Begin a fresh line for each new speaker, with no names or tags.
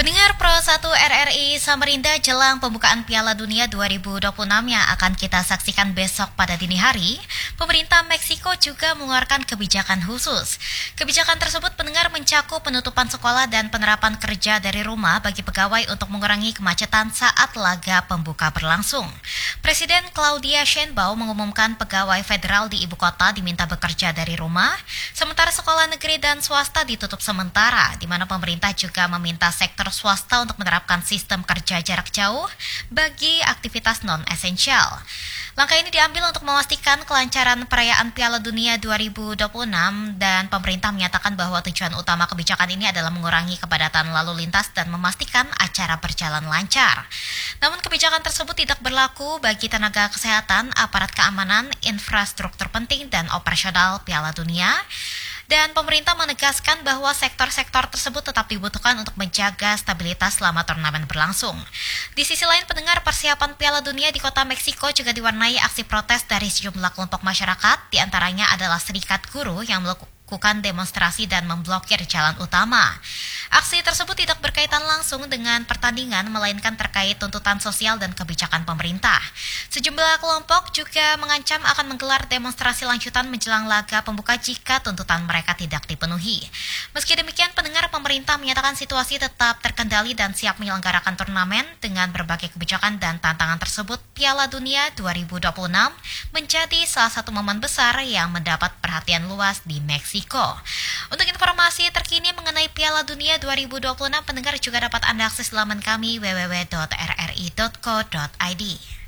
Pendengar Pro 1 RRI Samarinda jelang pembukaan Piala Dunia 2026 yang akan kita saksikan besok pada dini hari, pemerintah Meksiko juga mengeluarkan kebijakan khusus. Kebijakan tersebut pendengar mencakup penutupan sekolah dan penerapan kerja dari rumah bagi pegawai untuk mengurangi kemacetan saat laga pembuka berlangsung. Presiden Claudia Sheinbaum mengumumkan pegawai federal di ibu kota diminta bekerja dari rumah, sementara sekolah negeri dan swasta ditutup sementara, di mana pemerintah juga meminta sektor swasta untuk menerapkan sistem kerja jarak jauh bagi aktivitas non-esensial. Langkah ini diambil untuk memastikan kelancaran perayaan Piala Dunia 2026 dan pemerintah menyatakan bahwa tujuan utama kebijakan ini adalah mengurangi kepadatan lalu lintas dan memastikan acara berjalan lancar. Namun kebijakan tersebut tidak berlaku bagi tenaga kesehatan, aparat keamanan, infrastruktur penting dan operasional Piala Dunia. Dan pemerintah menegaskan bahwa sektor-sektor tersebut tetap dibutuhkan untuk menjaga stabilitas selama turnamen berlangsung. Di sisi lain, pendengar, persiapan Piala Dunia di kota Meksiko juga diwarnai aksi protes dari sejumlah kelompok masyarakat, di antaranya adalah serikat guru yang melakukan demonstrasi dan memblokir jalan utama. Aksi tersebut tidak berkaitan langsung dengan pertandingan, melainkan terkait tuntutan sosial dan kebijakan pemerintah. Sejumlah kelompok juga mengancam akan menggelar demonstrasi lanjutan menjelang laga pembuka jika tuntutan mereka tidak dipenuhi. Meski demikian, pendengar, pemerintah menyatakan situasi tetap terkendali dan siap menyelenggarakan turnamen dengan berbagai kebijakan dan tantangan tersebut. Piala Dunia 2026 menjadi salah satu momen besar yang mendapat perhatian luas di Meksiko. Untuk informasi terkini mengenai Piala Dunia 2026, pendengar juga dapat Anda akses laman kami www.rri.co.id.